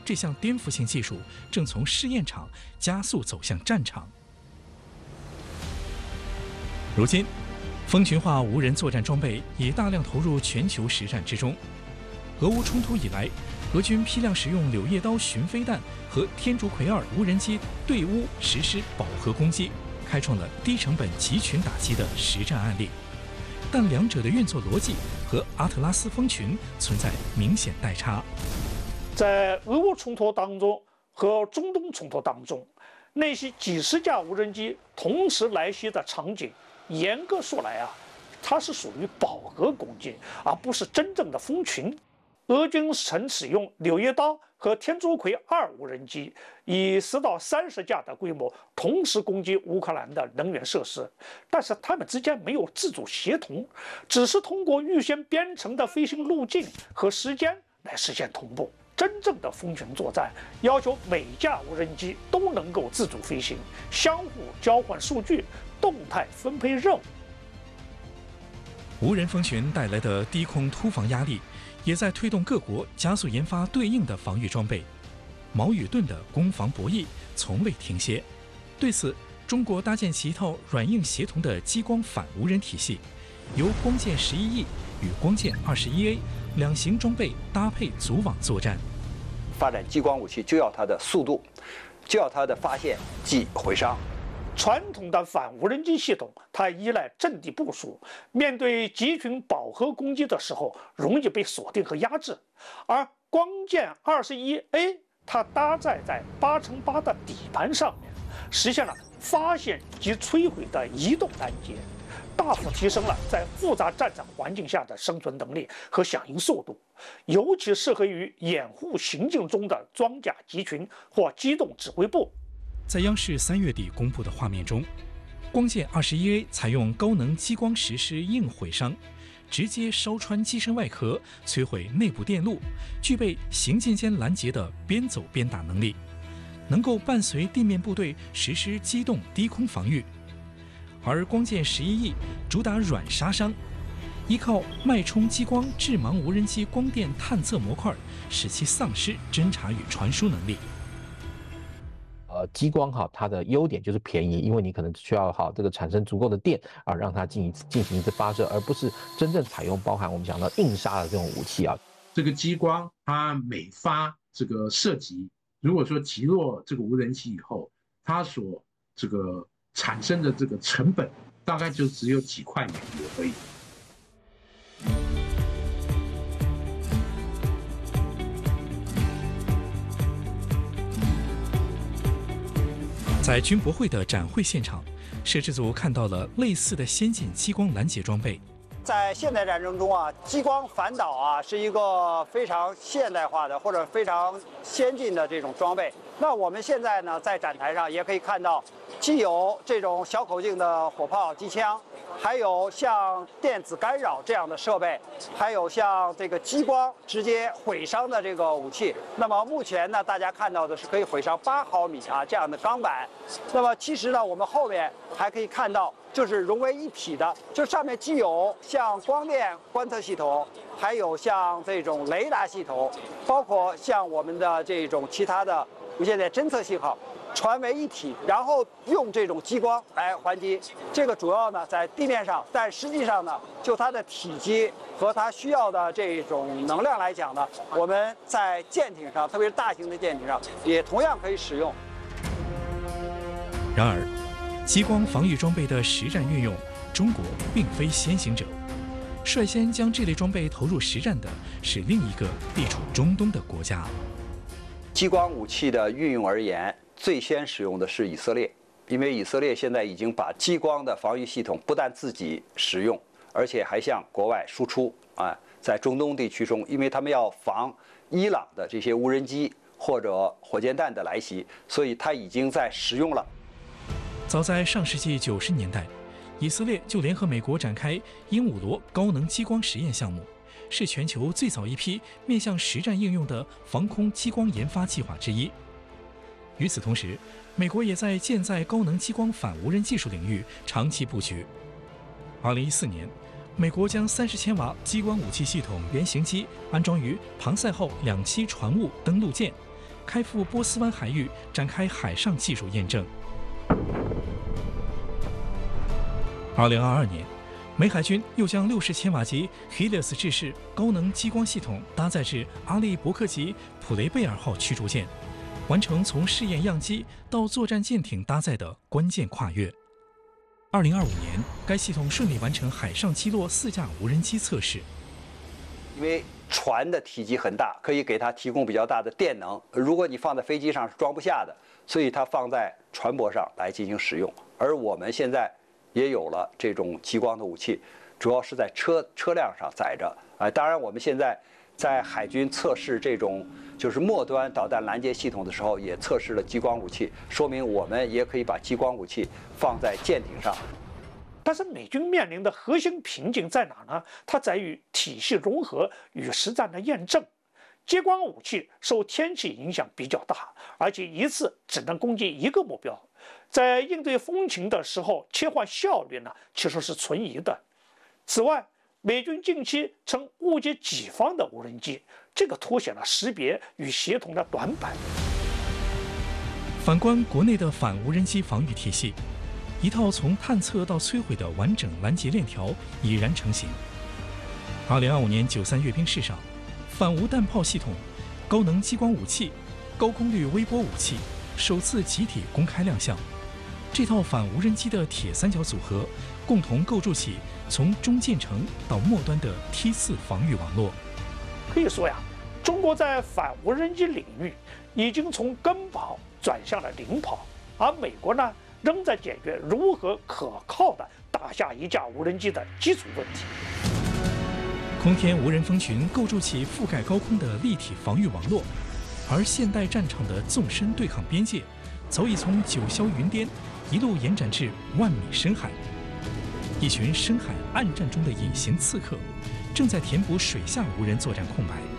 这项颠覆性技术正从试验场加速走向战场。如今，蜂群化无人作战装备已大量投入全球实战之中。俄乌冲突以来，俄军批量使用柳叶刀巡飞弹和天竺葵2无人机对乌实施饱和攻击，开创了低成本集群打击的实战案例。但两者的运作逻辑和阿特拉斯蜂群存在明显代差。 在俄乌冲突当中和中东冲突当中，那些几十架无人机同时来袭的场景，严格说来它是属于饱和攻击，而不是真正的蜂群。俄军曾使用柳叶刀和天竺葵2无人机，以10到30架的规模同时攻击乌克兰的能源设施，但是它们之间没有自主协同，只是通过预先编程的飞行路径和时间来实现同步。真正的蜂群作战要求每架无人机都能够自主飞行，相互交换数据，动态分配任务。 无人蜂群带来的低空突防压力，也在推动各国加速研发对应的防御装备。矛与盾的攻防博弈从未停歇。对此，中国搭建起一套软硬协同的激光反无人体系，由光剑11E与光剑21A 两型装备搭配组网作战。 发展激光武器就要它的速度，就要它的发现即毁伤。 传统的反无人机系统，它依赖阵地部署，面对集群饱和攻击的时候，容易被锁定和压制。而光剑21A，它搭载在8×8的底盘上面，实现了发现及摧毁的移动拦截，大幅提升了在复杂战场环境下的生存能力和响应速度，尤其适合于掩护行进中的装甲集群或机动指挥部。 在央视3月底公布的画面中，光剑21A 采用高能激光实施硬毁伤，直接烧穿机身外壳，摧毁内部电路，具备行进间拦截的边走边打能力，能够伴随地面部队实施机动低空防御。而光剑11E 主打软杀伤，依靠脉冲激光致盲无人机光电探测模块，使其丧失侦察与传输能力。 激光它的优点就是便宜，因为你可能需要这个产生足够的电让它进行一次发射，而不是真正采用包含我们讲到硬杀的这种武器这个激光它每发这个射击，如果说击落这个无人机以后，它所这个产生的这个成本大概就只有几块美元而已。 在军博会的展会现场，摄制组看到了类似的先进激光拦截装备。 在现代战争中激光反导是一个非常现代化的或者非常先进的这种装备。那我们现在呢，在展台上也可以看到，既有这种小口径的火炮机枪，还有像电子干扰这样的设备，还有像这个激光直接毁伤的这个武器。那么目前呢，大家看到的是可以毁伤8毫米这样的钢板。那么其实呢，我们后面还可以看到，就是融为一体的，就上面既有像光电观测系统，还有像这种雷达系统，包括像我们的这种其他的无线电侦测信号。传为一体，然后用这种激光来还击。这个主要呢在地面上，但实际上呢，就它的体积和它需要的这种能量来讲呢，我们在舰艇上，特别是大型的舰艇上，也同样可以使用。 然而，激光防御装备的实战运用，中国并非先行者。率先将这类装备投入实战的是另一个地处中东的国家。 激光武器的运用而言，最先使用的是以色列，因为以色列现在已经把激光的防御系统不但自己使用，而且还向国外输出在中东地区中，因为他们要防伊朗的这些无人机或者火箭弹的来袭，所以它已经在使用了。 早在上世纪90年代，以色列就联合美国展开鹦鹉螺高能激光实验项目，是全球最早一批面向实战应用的防空激光研发计划之一。与此同时，美国也在舰载高能激光反无人技术领域长期布局。2014年，美国将30千瓦激光武器系统原型机安装于庞塞号2栖船坞登陆舰， 开赴波斯湾海域展开海上技术验证。2022年，美海军又将60千瓦级 Helios 制式高能激光系统搭载至阿利伯克级普雷贝尔号驱逐舰，完成从试验样机到作战舰艇搭载的关键跨越。2025年，该系统顺利完成海上击落4架无人机测试。 因为船的体积很大，可以给它提供比较大的电能。如果你放在飞机上是装不下的，所以它放在船舶上来进行使用。而我们现在也有了这种激光的武器，主要是在车辆上载着。当然我们现在在海军测试这种就是末端导弹拦截系统的时候，也测试了激光武器，说明我们也可以把激光武器放在舰艇上。 但是美军面临的核心瓶颈在哪呢？它在于体系融合与实战的验证。激光武器受天气影响比较大，而且一次只能攻击一个目标，在应对风情的时候切换效率呢，其实是存疑的。此外，美军近期曾误解己方的无人机，这个凸显了识别与协同的短板。 反观国内的反无人机防御体系，一套从探测到摧毁的完整拦截链条已然成型。2025年93阅兵式上，反无弹炮系统、高能激光武器、高功率微波武器首次集体公开亮相。这套反无人机的铁三角组合，共同构筑起从中建成到末端的T4防御网络。 可以说呀，中国在反无人机领域已经从跟跑转向了领跑，而美国呢，仍在解决如何可靠地打下一架无人机的基础问题。 空天无人蜂群构筑起覆盖高空的立体防御网络，而现代战场的纵深对抗边界，早已从九霄云巅一路延展至万米深海。一群深海暗战中的隐形刺客，正在填补水下无人作战空白。